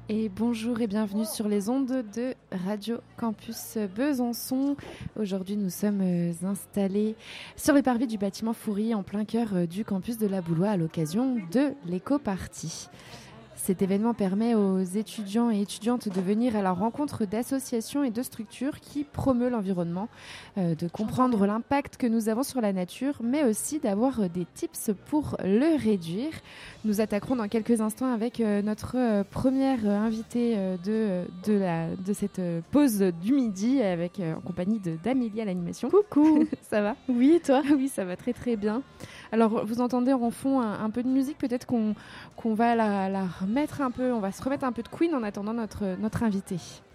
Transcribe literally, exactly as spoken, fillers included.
Et bonjour et bienvenue sur les ondes de Radio Campus Besançon. Aujourd'hui, nous sommes installés sur les parvis du bâtiment Fourie en plein cœur du campus de la Boulois à l'occasion de l'éco-party. Cet événement permet aux étudiants et étudiantes de venir à la rencontre d'associations et de structures qui promeuvent l'environnement, euh, de comprendre l'impact que nous avons sur la nature, mais aussi d'avoir des tips pour le réduire. Nous attaquerons dans quelques instants avec euh, notre euh, première euh, invitée euh, de, de, la, de cette euh, pause du midi avec, euh, en compagnie de, d'Amélie à l'animation. Coucou. Ça va ? Oui, et toi ? Oui, ça va très très bien. Alors, vous entendez en fond un, un peu de musique, peut-être qu'on, qu'on va la, la remettre un peu, on va se remettre un peu de Queen en attendant notre, notre invité.